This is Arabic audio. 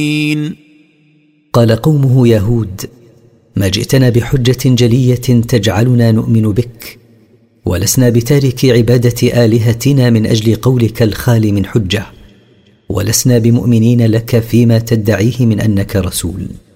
قال قومه يا هود: ما جئتنا بحجة جلية تجعلنا نؤمن بك، ولسنا بتارك عبادة آلهتنا من أجل قولك الخالي من حجة، ولسنا بمؤمنين لك فيما تدعيه من أنك رسول.